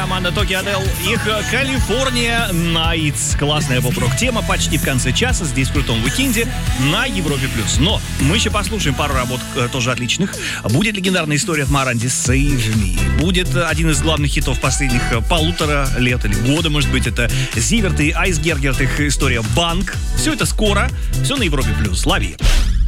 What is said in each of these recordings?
команда Tokyo Hotel. Их Калифорния Найтс. Классная поп-рок тема почти в конце часа здесь в крутом уикенде на Европе+. Но мы еще послушаем пару работ тоже отличных. Будет легендарная история от Моранди «Save Me». Будет один из главных хитов последних 1,5 лет или года, может быть. Это Зиверт и Айсгергерт, их история «Банк». Все это скоро. Все на Европе+. Лови.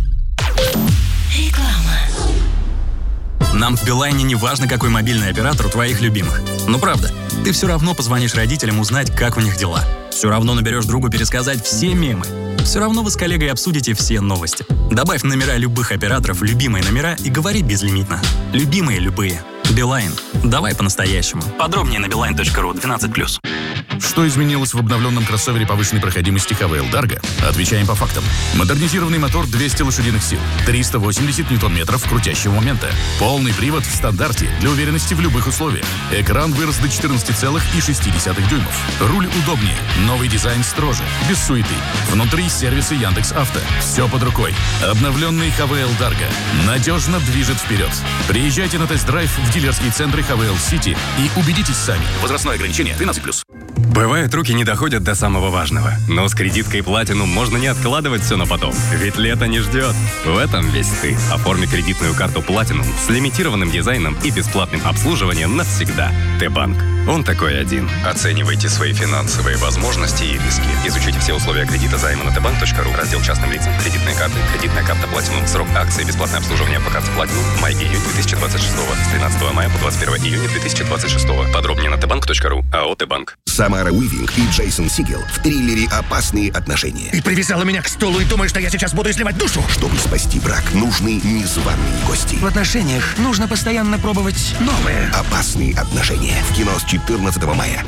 Нам в Билайне не важно, какой мобильный оператор у твоих любимых. Но правда, ты все равно позвонишь родителям узнать, как у них дела. Все равно наберешь другу пересказать все мемы. Все равно вы с коллегой обсудите все новости. Добавь номера любых операторов в любимые номера и говори безлимитно. Любимые любые. Билайн. Давай по-настоящему. Подробнее на beeline.ru 12+. Что изменилось в обновленном кроссовере повышенной проходимости HVL Dargo? Отвечаем по фактам. Модернизированный мотор 200 лошадиных сил, 380 ньютон-метров крутящего момента, полный привод в стандарте для уверенности в любых условиях. Экран вырос до 14,6 дюймов. Руль удобнее, новый дизайн строже, без суеты. Внутри сервисы Яндекс.Авто. Все под рукой. Обновленный HVL Dargo надежно движет вперед. Приезжайте на тест-драйв в дилерские центры HVL City и убедитесь сами. Возрастное ограничение 13+. Бывает, руки не доходят до самого важного. Но с кредиткой Platinum можно не откладывать все на потом. Ведь лето не ждет. В этом весь ты. Оформи кредитную карту Platinum с лимитированным дизайном и бесплатным обслуживанием навсегда. Т-банк. Он такой один. Оценивайте свои финансовые возможности и риски. Изучите все условия кредита займа на tbank.ru. Раздел частным лицам. Кредитные карты. Кредитная карта Platinum. Срок акции. Бесплатное обслуживание по карте Platinum. Май-июнь 2026. С 13 мая по 21 июня 2026. Подробнее на tbank.ru. АО Т-банк. Самара Уивинг и Джейсон Сигел в триллере «Опасные отношения». Ты привязала меня к стулу и думаешь, что я сейчас буду изливать душу? Чтобы спасти брак, нужны незваные гости. В отношениях нужно постоянно пробовать новое. «Опасные отношения». В кино с 14 мая.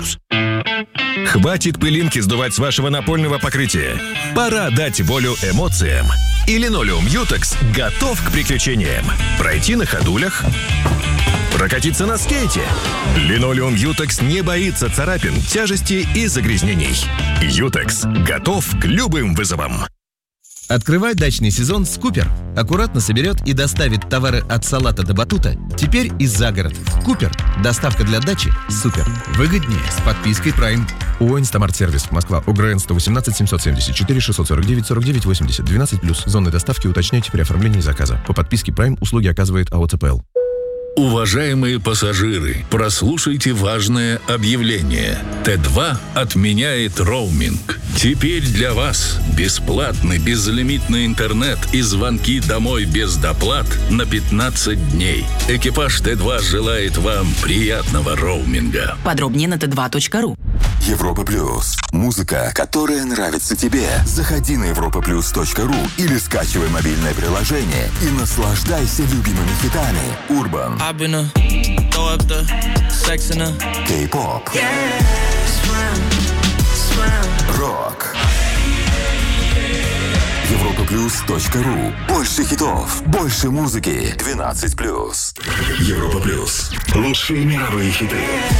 18+. Хватит пылинки сдувать с вашего напольного покрытия. Пора дать волю эмоциям. И линолеум Ютекс готов к приключениям. Пройти на ходулях, прокатиться на скейте. Линолеум Ютекс не боится царапин, тяжести и загрязнений. Ютекс готов к любым вызовам. Открывай дачный сезон с Купер. Аккуратно соберет и доставит товары от салата до батута. Теперь и за город. Купер. Доставка для дачи. Супер. Выгоднее с подпиской Prime. ООО «Инстамарт-сервис». Москва. УГРН 118 774 649 49 80. 12+. Зоны доставки уточняйте при оформлении заказа. По подписке Prime услуги оказывает АО ЦПЛ. Уважаемые пассажиры, прослушайте важное объявление. Т2 отменяет роуминг. Теперь для вас бесплатный безлимитный интернет и звонки домой без доплат на 15 дней. Экипаж Т2 желает вам приятного роуминга. Подробнее на t2.ru. Европа Плюс. Музыка, которая нравится тебе. Заходи на europaplus.ru или скачивай мобильное приложение и наслаждайся любимыми хитами. Урбан, Кей-поп, рок. europaplus.ru. Больше хитов, больше музыки. 12+. Европа Плюс. Лучшие мировые хиты.